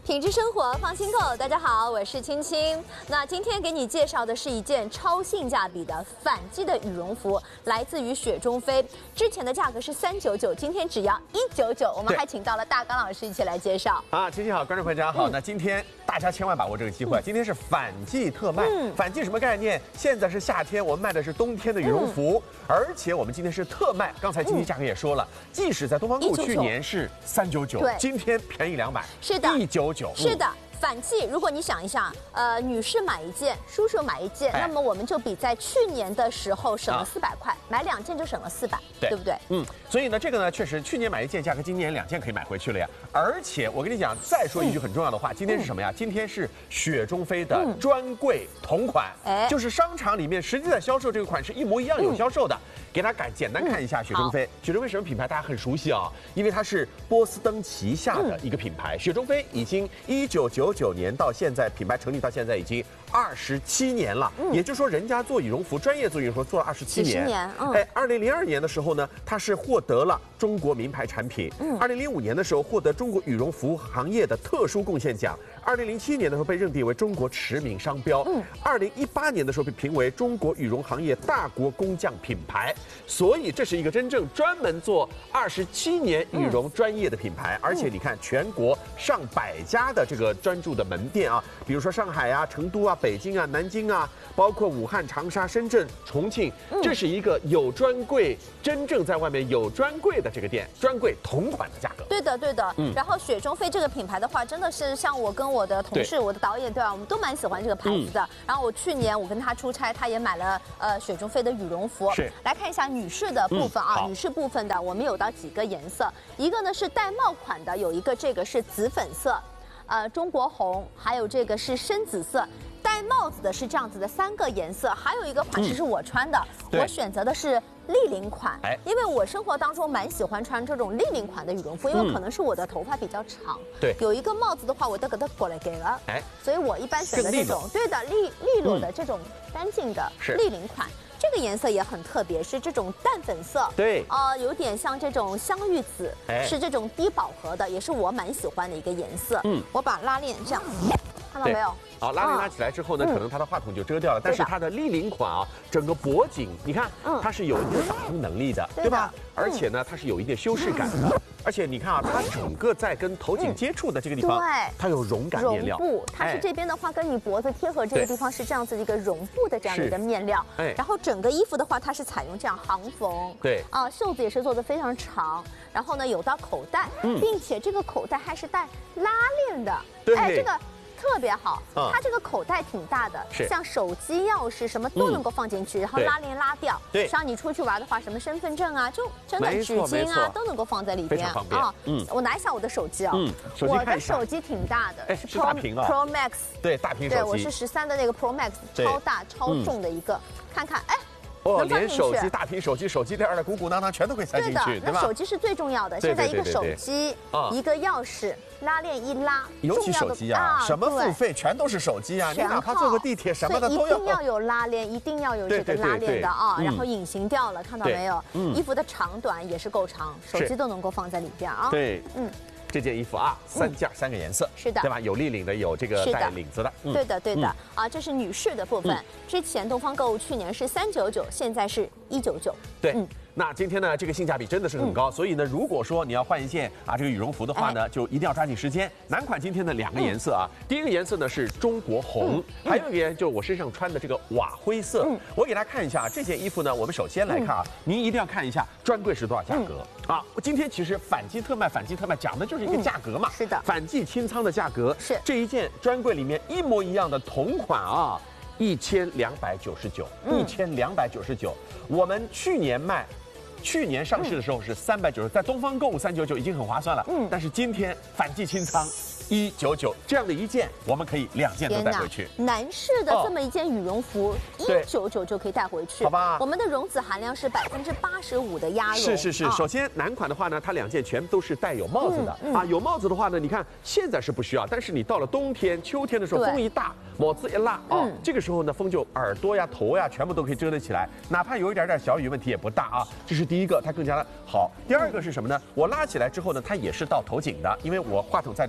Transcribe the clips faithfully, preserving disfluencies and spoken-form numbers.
品质生活放心购，大家好，我是青青。那今天给你介绍的是一件超性价比的反季的羽绒服，来自于雪中飞。之前的价格是三九九，今天只要一九九。我们还请到了大刚老师一起来介绍。 啊，青青好，观众朋友大家好。嗯、那今天大家千万把握这个机会，嗯、今天是反季特卖。嗯、反季什么概念？现在是夏天，我们卖的是冬天的羽绒服，嗯、而且我们今天是特卖。刚才青青价格也说了，嗯、即使在东方购去年是三九九，今天便宜两百， 是的， 一九九。 是的。反季，如果你想一下，呃，女士买一件，叔叔买一件，哎、那么我们就比在去年的时候省了四百块，啊、买两件就省了四百，对不对？ 嗯，所以呢，这个呢，确实去年买一件价格，今年两件可以买回去了呀。而且我跟你讲，再说一句很重要的话，嗯、今天是什么呀？今天是雪中飞的专柜同款，嗯、就是商场里面实际在销售这个款式一模一样有销售的。嗯、给大家简简单看一下雪中飞。嗯、雪中飞什么品牌？大家很熟悉啊、哦，因为它是波司登旗下的一个品牌。嗯、雪中飞已经一九九九年到现在，品牌成立到现在已经二十七年了。嗯、也就是说，人家做羽绒服，专业做羽绒服做了二十七年。 年，嗯、 哎，二零零二年的时候呢，它是获得了中国名牌产品。嗯，二零零五年的时候获得中国羽绒服行业的特殊贡献奖。二零零七年的时候被认定为中国驰名商标。嗯，二零一八年的时候被评为中国羽绒行业大国工匠品牌。所以这是一个真正专门做二十七年羽绒专业的品牌。嗯、而且你看，全国上百家的这个专注的门店啊，比如说上海啊、成都啊、北京啊、南京啊，包括武汉、长沙、深圳、重庆，嗯、这是一个有专柜，真正在外面有专柜的这个店，专柜同款的价格。 对的，对的。嗯。然后雪中飞这个品牌的话，真的是像我跟我的同事、我的导演对吧，我们都蛮喜欢这个牌子的。嗯、然后我去年我跟他出差，他也买了呃雪中飞的羽绒服。 是。 来看一下女士的部分啊， 嗯、 女士部分的我们有到几个颜色，一个呢是带帽款的，有一个这个是紫粉色。呃，中国红，还有这个是深紫色，戴帽子的是这样子的三个颜色，还有一个款式是我穿的，嗯、我选择的是立领款，哎，因为我生活当中蛮喜欢穿这种立领款的羽绒服，因为可能是我的头发比较长，对、嗯，有一个帽子的话，我都给它过来给了，哎，所以我一般选择这种对的利利落的这种干净的立领款。嗯这个颜色也很特别，是这种淡粉色， 对， 呃，有点像这种香芋紫，哎、是这种低饱和的，也是我蛮喜欢的一个颜色。嗯，我把拉链这样，看到没有？ 好，拉链拉起来之后呢，嗯、可能它的话筒就遮掉了，但是它的立领款啊，整个脖颈，你看，嗯、它是有一定打通能力的，对, 对吧？而且呢，它是有一点修饰感的。嗯而且你看啊，它整个在跟头颈接触的这个地方，对，它有绒感面料。 绒布，它是这边的话，跟你脖子贴合这个地方是这样子的一个绒布的这样的一个面料。哎，然后整个衣服的话，它是采用这样行缝。对啊，袖子也是做的非常长，然后呢有到口袋，嗯、并且这个口袋还是带拉链的。对，哎，这个。特别好，嗯、它这个口袋挺大的，像手机、钥匙什么都能够放进去，嗯、然后拉链拉掉。对，像你出去玩的话，什么身份证啊，就真的纸巾啊都能够放在里边啊。嗯，我拿一下我的手机啊，嗯，我的手机挺大的， 是 Pro Pro Max， 对，大屏手机。 对，我是十三的那个 Pro Max， 超大超重的一个，看看，哎。 哦，连手机、大屏手机、手机链的鼓鼓囊囊全都可以塞进去，对吧？ 那手机是最重要的。现在一个手机，一个钥匙，拉链一拉， 尤其手机啊，什么付费全都是手机啊，你哪怕坐个地铁什么的都要。 一定要有拉链，一定要有这个拉链的啊。然后隐形掉了，看到没有？衣服的长短也是够长，手机都能够放在里边啊。 对，嗯。这件衣服啊，三件三个颜色， 是的， 对吧？有立领的，有这个带领子的， 对的，对的啊，这是女士的部分。之前东方购物去年是三九九，现在是一九九。 对，那今天呢，这个性价比真的是很高，所以呢，如果说你要换一件啊这个羽绒服的话呢，就一定要抓紧时间。男款今天的两个颜色啊，第一个颜色呢是中国红，还有一个颜就是我身上穿的这个瓦灰色。我给大家看一下这件衣服呢，我们首先来看啊，您一定要看一下专柜是多少价格啊。我今天其实反季特卖，反季特卖讲的就是。是一个价格嘛， 是的， 反季清仓的价格是这一件专柜里面一模一样的同款啊，一千两百九十九，一千两百九十九。我们去年卖，去年上市的时候是三百九十，在东方购物三九九已经很划算了。嗯，但是今天反季清仓。一九九这样的一件，我们可以两件都带回去。 男士的这么一件羽绒服，一九九就可以带回去，好吧？我们的绒子含量是百分之八十五的鸭绒。 是是是，首先男款的话呢，它两件全都是带有帽子的啊。有帽子的话呢，你看现在是不需要，但是你到了冬天、秋天的时候，风一大，帽子一拉啊，这个时候呢，风就耳朵呀、头呀，全部都可以遮得起来，哪怕有一点点小雨，问题也不大啊。这是第一个，它更加的好。第二个是什么呢？我拉起来之后呢，它也是到头颈的，因为我话筒在里面。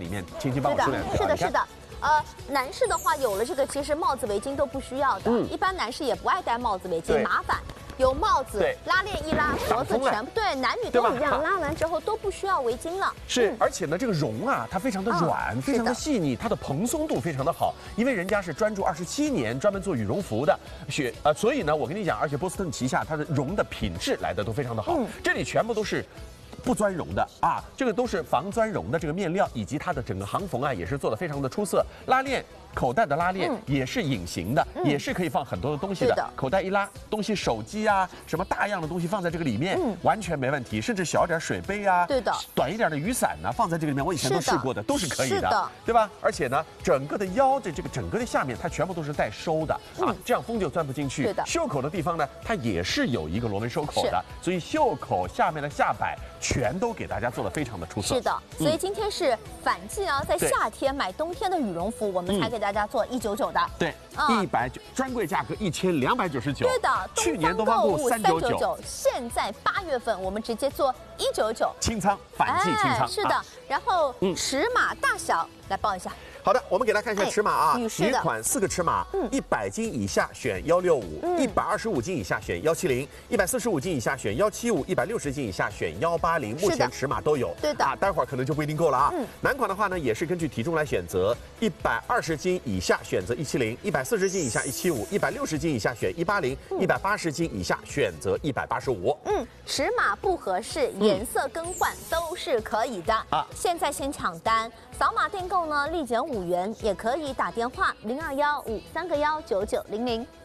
轻轻帮我梳两条。 是的，是的。呃，男士的话有了这个，其实帽子、围巾都不需要的。嗯，一般男士也不爱戴帽子、围巾，麻烦。有帽子，拉链一拉，脖子全部对，男女都一样，拉完之后都不需要围巾了。 是，而且呢，这个绒啊，它非常的软，非常的细腻，它的蓬松度非常的好，因为人家是专注二十七年，专门做羽绒服的，雪呃，所以呢，我跟你讲，而且波司登旗下它的绒的品质来的都非常的好，这里全部都是。不钻绒的啊，这个都是防钻绒的这个面料，以及它的整个行缝啊，也是做的非常的出色。拉链、口袋的拉链也是隐形的，嗯、也是可以放很多的东西的。的口袋一拉，东西手机啊，什么大样的东西放在这个里面，嗯、完全没问题。甚至小点水杯啊， 对的， 短一点的雨伞呢、啊，放在这个里面，我以前都试过的，都是可以的，的对吧？而且呢，整个的腰的这个整个的下面，它全部都是带收的、嗯、啊，这样风就钻不进去。 对的， 袖口的地方呢，它也是有一个螺纹收口的，所以袖口下面的下摆。全都给大家做的非常的出色。 是的，所以今天是反季啊，在夏天买冬天的羽绒服，我们才给大家做一九九的。 对，一百九专柜价格一千两百九十九。 对的， 去年东方购物三九九， 现在八月份我们直接做一九九， 清仓反季清仓。 是的，然后尺码大小来报一下。 好的，我们给大家看一下尺码啊， 女士的女款四个尺码，一百斤以下选幺六五，一百二十五斤以下选幺七零，一百四十五斤以下选幺七五，一百六十斤以下选幺八零，目前尺码都有。 对的啊，待会儿可能就不一定够了啊。男款的话呢，也是根据体重来选择，一百二十斤以下选择一七零，一百四十斤以下一七五，一百六十斤以下选一八零，一百八十斤以下选择一百八十五。 嗯，尺码不合适，颜色更换都是可以的啊。现在先抢单，扫码订购呢，立减五元，也可以打电话零二幺五三个幺九九零零。